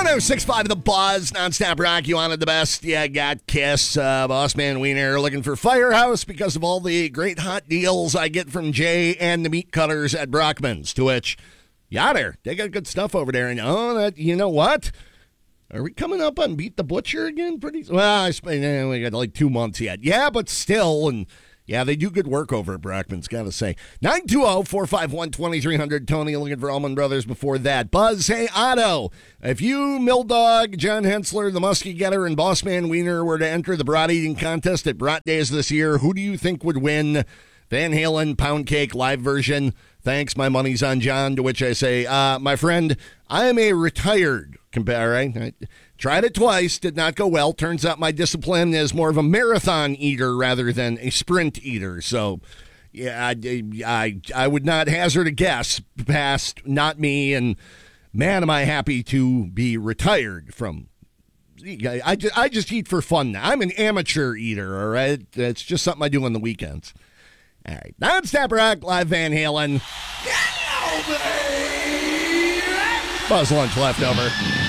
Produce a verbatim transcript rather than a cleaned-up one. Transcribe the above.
one oh six point five The Buzz, nonstop rock. You wanted the best. Yeah, got Kiss. Uh, Boss Man Wiener looking for Firehouse because of all the great hot deals I get from Jay and the meat cutters at Brockman's. To which, yeah, there. They got good stuff over there. And oh, that, you know what? Are we coming up on Beat the Butcher again? Pretty well. I suppose eh, we got like two months yet. Yeah, but still, and yeah, they do good work over at Brockman's. Got to say, nine two zero, four five one, two three zero zero. Tony looking for Allman Brothers before that. Buzz, hey Otto, if you, Mill Dog, John Hensler, the Muskie Getter, and Boss Man Wiener were to enter the brat eating contest at Brat Days this year, who do you think would win? Van Halen Pound Cake live version. Thanks, my money's on John. To which I say, uh, my friend, I am a retired compare. I tried it twice, did not go well. Turns out my discipline is more of a marathon eater rather than a sprint eater. So, yeah, I, I, I would not hazard a guess past not me. And man, am I happy to be retired from. I just, I just eat for fun now. I'm an amateur eater, all right? It's just something I do on the weekends. All right, nonstop rock, live Van Halen. Hello, baby. Buzz Lunch leftover.